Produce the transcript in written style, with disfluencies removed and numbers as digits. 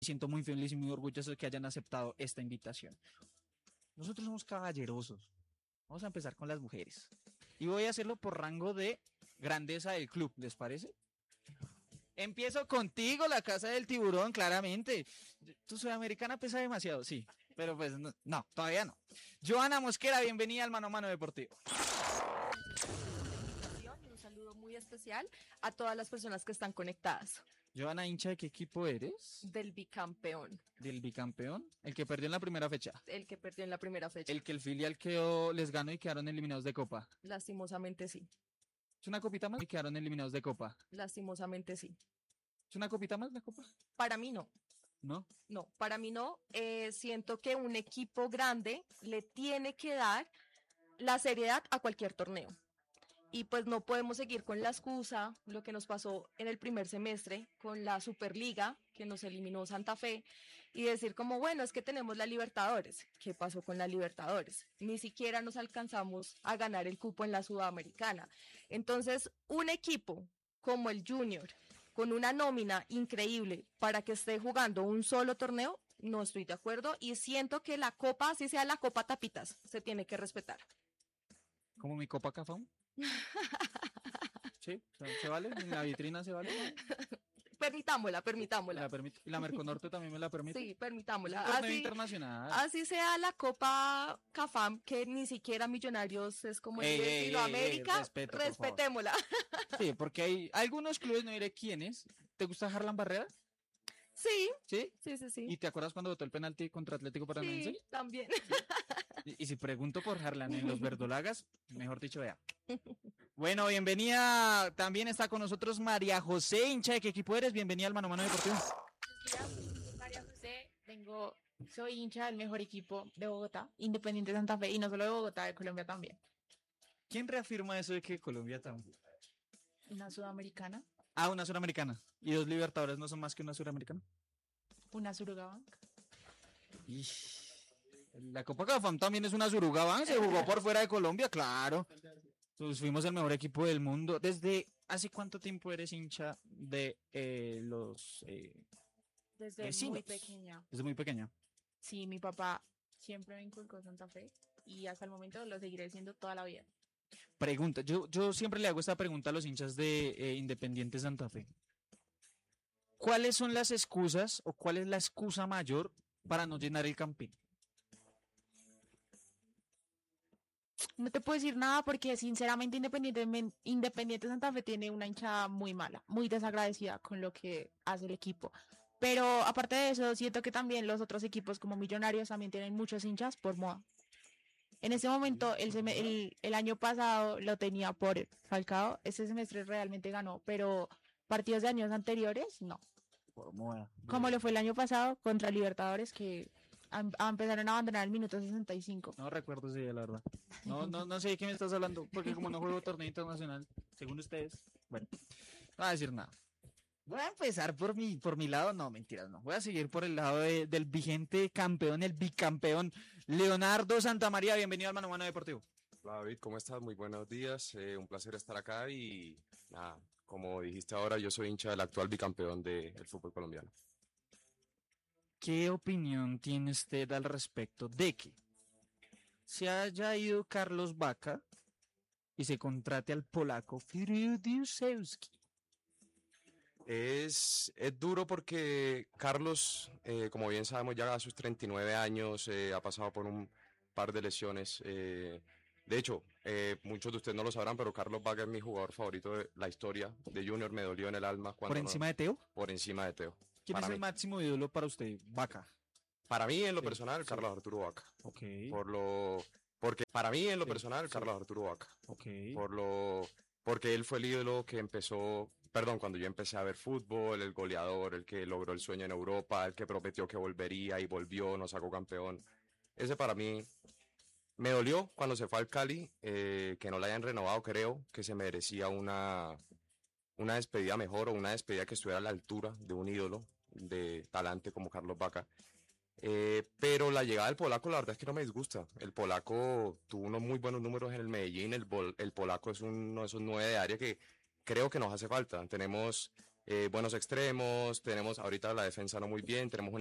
Siento muy feliz y muy orgulloso de que hayan aceptado esta invitación. Nosotros somos caballerosos. Vamos a empezar con las mujeres. Y voy a hacerlo por rango de grandeza del club, ¿les parece? Empiezo contigo, la casa del tiburón, claramente. Tu sudamericana pesa demasiado, sí. Pero pues no, todavía no. Joana Mosquera, bienvenida al Mano a Mano Deportivo. Un saludo muy especial a todas las personas que están conectadas. Joana, hincha, ¿de qué equipo eres? Del bicampeón. ¿Del bicampeón? El que perdió en la primera fecha. El que perdió en la primera fecha. El que el filial les ganó y quedaron eliminados de Copa. Lastimosamente sí. ¿Es una copita más? Y quedaron eliminados de Copa. Lastimosamente sí. ¿Es una copita más la Copa? Para mí no. ¿No? No, para mí no. Siento que un equipo grande le tiene que dar la seriedad a cualquier torneo. Y pues no podemos seguir con la excusa, lo que nos pasó en el primer semestre con la Superliga, que nos eliminó Santa Fe, y decir como, bueno, es que tenemos la Libertadores. ¿Qué pasó con la Libertadores? Ni siquiera nos alcanzamos a ganar el cupo en la Sudamericana. Entonces, un equipo como el Junior, con una nómina increíble para que esté jugando un solo torneo, no estoy de acuerdo y siento que la copa, así sea la Copa Tapitas, se tiene que respetar. ¿Como mi Copa Cafón? ¿Sí? ¿Se vale? ¿En la vitrina se vale? Permitámosla. ¿Y la Merconorte también me la permite? Sí, permitámosla. Un torneo internacional. Así sea la Copa Cafam, que ni siquiera Millonarios es como el de Latinoamérica, respetémosla. Sí, porque hay algunos clubes, no diré quiénes. ¿Te gusta Harlan Barrera? Sí. ¿Sí? Sí. ¿Y te acuerdas cuando votó el penalti contra Atlético Paranaense? Sí, también. Y si pregunto por Harlan en los verdolagas, mejor dicho, vea. Bueno, bienvenida. También está con nosotros María José, hincha. ¿De qué equipo eres? Bienvenida al Mano a Mano Deportivo. Buenos días, María José. Soy hincha del mejor equipo de Bogotá, Independiente Santa Fe, y no solo de Bogotá, de Colombia también. ¿Quién reafirma eso de que Colombia también? Una sudamericana. Ah, una suramericana. ¿Y dos Libertadores no son más que una suramericana? Una Surugabank. La Copa Cafam también es una Surugabank, se jugó por fuera de Colombia, claro. Entonces fuimos el mejor equipo del mundo. ¿Desde hace cuánto tiempo eres hincha de los Desde vecinos? muy pequeña. Desde muy pequeña. Sí, mi papá siempre me inculcó Santa Fe y hasta el momento lo seguiré siendo toda la vida. Pregunta, yo siempre le hago esta pregunta a los hinchas de Independiente Santa Fe. ¿Cuáles son las excusas o cuál es la excusa mayor para no llenar el Campín? No te puedo decir nada porque sinceramente Independiente Santa Fe tiene una hinchada muy mala, muy desagradecida con lo que hace el equipo. Pero aparte de eso, siento que también los otros equipos como Millonarios también tienen muchos hinchas por moda. En ese momento, el año pasado lo tenía por Falcao, ese semestre realmente ganó, pero partidos de años anteriores, no. Por moda. Como lo fue el año pasado contra Libertadores, que empezaron a abandonar el minuto 65. No recuerdo ese día, la verdad. No sé de qué me estás hablando, porque como no juego torneo internacional, según ustedes, bueno, no voy a decir nada. Voy a empezar por mi lado, no, mentiras, no. Voy a seguir por el lado del vigente campeón, el bicampeón, Leonardo Santamaría. Bienvenido al Mano a Mano Deportivo. Hola David, ¿cómo estás? Muy buenos días, un placer estar acá y nada, como dijiste ahora, yo soy hincha del actual bicampeón del fútbol colombiano. ¿Qué opinión tiene usted al respecto de que se haya ido Carlos Vaca y se contrate al polaco Friudiuszewski? Es duro porque Carlos, como bien sabemos, ya a sus 39 años ha pasado por un par de lesiones. De hecho, muchos de ustedes no lo sabrán, pero Carlos Vaca es mi jugador favorito de la historia de Junior. Me dolió en el alma cuando ¿Por encima de Teo? Por encima de Teo. ¿Quién es el máximo ídolo para usted? Vaca. Para mí, en lo personal, Carlos Arturo Vaca. Ok. Porque para mí, en lo personal, Carlos Arturo Vaca. Ok. Porque él fue el ídolo que cuando yo empecé a ver fútbol, el goleador, el que logró el sueño en Europa, el que prometió que volvería y volvió, nos sacó campeón. Ese para mí me dolió cuando se fue al Cali, que no la hayan renovado, creo que se merecía una despedida mejor o una despedida que estuviera a la altura de un ídolo de talante como Carlos Vaca. Pero la llegada del polaco, la verdad es que no me disgusta. El polaco tuvo unos muy buenos números en el Medellín. El polaco es uno de esos 9 de área que creo que nos hace falta. Tenemos buenos extremos, tenemos ahorita la defensa no muy bien, tenemos